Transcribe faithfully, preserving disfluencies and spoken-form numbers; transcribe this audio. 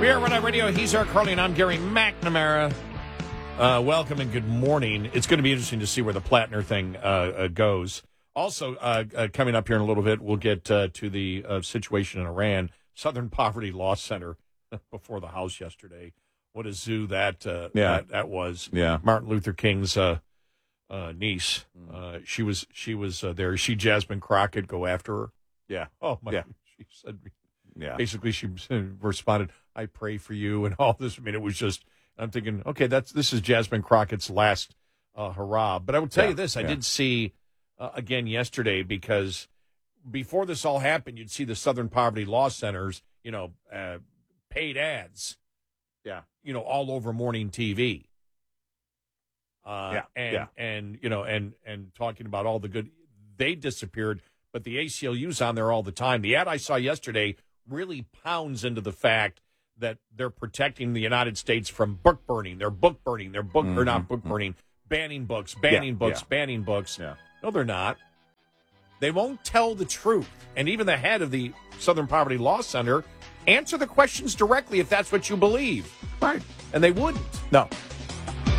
We are Run Out Radio. He's Eric Carly, and I'm Gary McNamara. Uh, welcome and good morning. It's going to be interesting to see where the Plattner thing uh, uh, goes. Also, uh, uh, coming up here in a little bit, we'll get uh, to the uh, situation in Iran. Southern Poverty Law Center before the House yesterday. What a zoo that uh, yeah. that, that was. Yeah. Martin Luther King's uh, uh, niece. Uh, she was she was uh, there. She, Jasmine Crockett, go after her. Yeah. Oh, my. Yeah. She said, yeah. basically, she responded, I pray for you and all this. I mean, it was just, I'm thinking, okay, that's this is Jasmine Crockett's last uh, hurrah. But I will tell yeah. you this, I yeah. did see, uh, again yesterday, because before this all happened, you'd see the Southern Poverty Law Centers, you know, uh, paid ads, yeah, you know, all over morning T V. Uh, yeah. And, yeah. and, you know, and, and talking about all the good, they disappeared, but the A C L U's on there all the time. The ad I saw yesterday really pounds into the fact that they're protecting the United States from book burning. They're book burning. They're book, mm-hmm. or not book burning, banning books, banning yeah. books, yeah. banning books. Yeah. No, they're not. They won't tell the truth. And even the head of the Southern Poverty Law Center answer the questions directly if that's what you believe. Right. And they wouldn't. No.